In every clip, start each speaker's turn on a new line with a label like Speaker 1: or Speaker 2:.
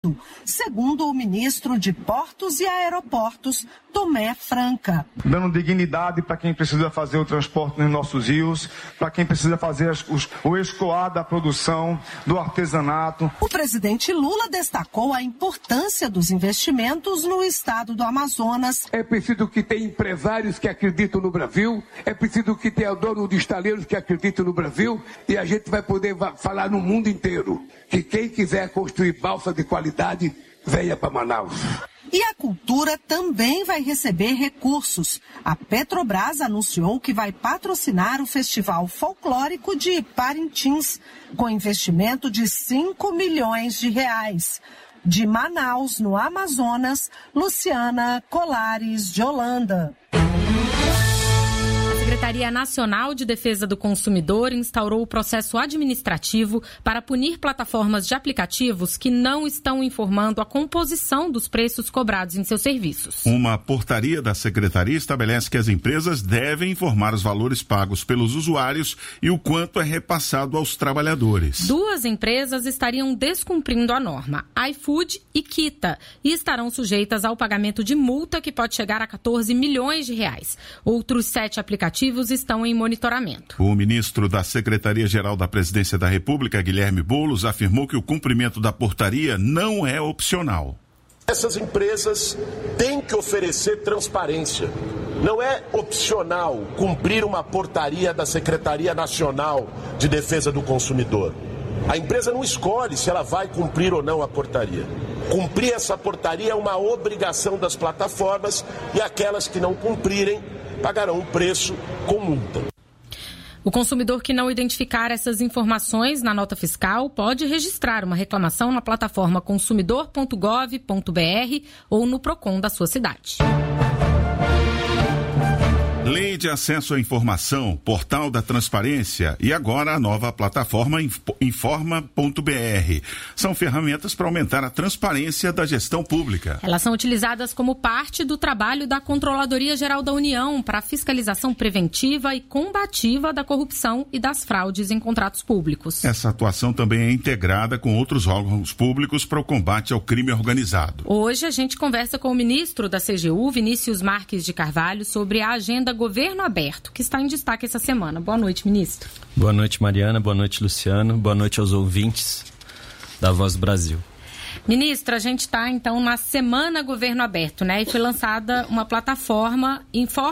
Speaker 1: segundo o ministro de Portos e Aeroportos, Tomé Franca.
Speaker 2: Dando dignidade para quem precisa fazer o transporte nos nossos rios, para quem precisa fazer o escoar da produção, do artesanato.
Speaker 1: O presidente Lula destacou a importância dos investimentos no estado do Amazonas.
Speaker 3: É preciso que tenha empresários que acreditam no Brasil, é preciso que tenha dono de estaleiros que acreditam no Brasil, e a gente vai poder falar no mundo inteiro que quem quiser construir balsa de qualidade, venha para Manaus.
Speaker 1: E a cultura também vai receber recursos. A Petrobras anunciou que vai patrocinar o Festival Folclórico de Parintins, com investimento de 5 milhões de reais. De Manaus, no Amazonas, Luciana Colares de Holanda.
Speaker 4: A Secretaria Nacional de Defesa do Consumidor instaurou o processo administrativo para punir plataformas de aplicativos que não estão informando a composição dos preços cobrados em seus serviços.
Speaker 5: Uma portaria da Secretaria estabelece que as empresas devem informar os valores pagos pelos usuários e o quanto é repassado aos trabalhadores. 2
Speaker 4: empresas estariam descumprindo a norma, iFood e Kita, e estarão sujeitas ao pagamento de multa que pode chegar a 14 milhões de reais. Outros 7 aplicativos estão em monitoramento.
Speaker 5: O ministro da Secretaria-Geral da Presidência da República, Guilherme Boulos, afirmou que o cumprimento da portaria não é opcional.
Speaker 6: Essas empresas têm que oferecer transparência. Não é opcional cumprir uma portaria da Secretaria Nacional de Defesa do Consumidor. A empresa não escolhe se ela vai cumprir ou não a portaria. Cumprir essa portaria é uma obrigação das plataformas e aquelas que não cumprirem pagarão um preço com multa.
Speaker 4: O consumidor que não identificar essas informações na nota fiscal pode registrar uma reclamação na plataforma consumidor.gov.br ou no PROCON da sua cidade.
Speaker 5: Lei de Acesso à Informação, Portal da Transparência e agora a nova plataforma Informa.br. São ferramentas para aumentar a transparência da gestão pública.
Speaker 4: Elas são utilizadas como parte do trabalho da Controladoria Geral da União para a fiscalização preventiva e combativa da corrupção e das fraudes em contratos públicos.
Speaker 5: Essa atuação também é integrada com outros órgãos públicos para o combate ao crime organizado.
Speaker 4: Hoje a gente conversa com o ministro da CGU, Vinícius Marques de Carvalho, sobre a agenda Governo Aberto, que está em destaque essa semana. Boa noite, ministro.
Speaker 7: Boa noite, Mariana. Boa noite, Luciano. Boa noite aos ouvintes da Voz do Brasil.
Speaker 4: Ministro, a gente está, então, na Semana Governo Aberto, né? E foi lançada uma plataforma,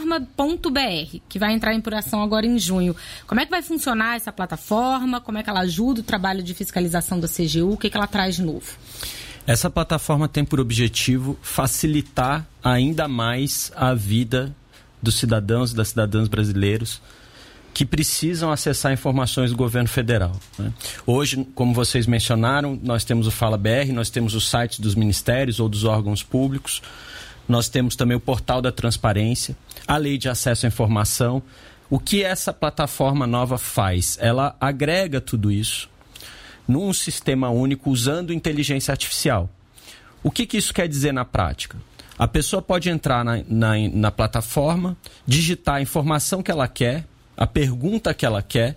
Speaker 4: Informa.br, que vai entrar em operação agora em junho. Como é que vai funcionar essa plataforma? Como é que ela ajuda o trabalho de fiscalização da CGU? O que ela traz de novo?
Speaker 7: Essa plataforma tem por objetivo facilitar ainda mais a vida dos cidadãos e das cidadãs brasileiros que precisam acessar informações do governo federal, né? Hoje, como vocês mencionaram, nós temos o Fala BR, nós temos os sites dos ministérios ou dos órgãos públicos, nós temos também o Portal da Transparência, a Lei de Acesso à Informação. O que essa plataforma nova faz? Ela agrega tudo isso num sistema único usando inteligência artificial. O que isso quer dizer na prática? A pessoa pode entrar na plataforma, digitar a informação que ela quer, a pergunta que ela quer.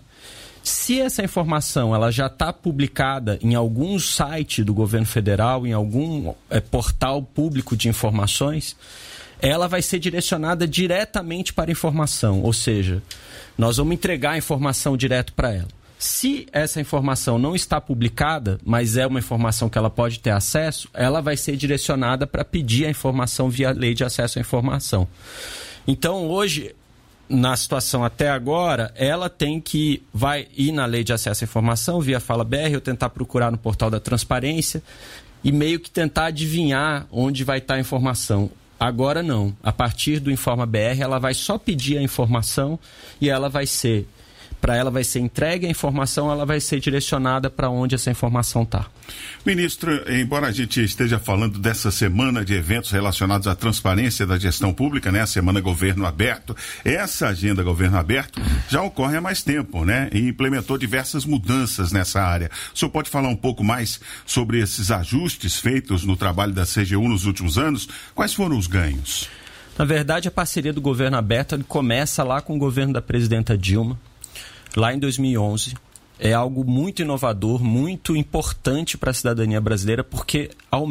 Speaker 7: Se essa informação ela já está publicada em algum site do governo federal, em algum portal público de informações, ela vai ser direcionada diretamente para a informação. Ou seja, nós vamos entregar a informação direto para ela. Se essa informação não está publicada, mas é uma informação que ela pode ter acesso, ela vai ser direcionada para pedir a informação via Lei de Acesso à Informação. Então, hoje, na situação até agora, ela vai ir na Lei de Acesso à Informação via Fala BR, ou tentar procurar no Portal da Transparência e meio que tentar adivinhar onde vai estar a informação. Agora não. A partir do Informa BR, ela vai só pedir a informação e ela vai ser... Para ela vai ser entregue a informação, ela vai ser direcionada para onde essa informação está.
Speaker 5: Ministro, embora a gente esteja falando dessa semana de eventos relacionados à transparência da gestão pública, né? A Semana Governo Aberto, essa agenda Governo Aberto já ocorre há mais tempo, né? E implementou diversas mudanças nessa área. O senhor pode falar um pouco mais sobre esses ajustes feitos no trabalho da CGU nos últimos anos? Quais foram os ganhos?
Speaker 7: Na verdade, a parceria do Governo Aberto começa lá com o governo da presidenta Dilma. Lá em 2011, é algo muito inovador, muito importante para a cidadania brasileira, porque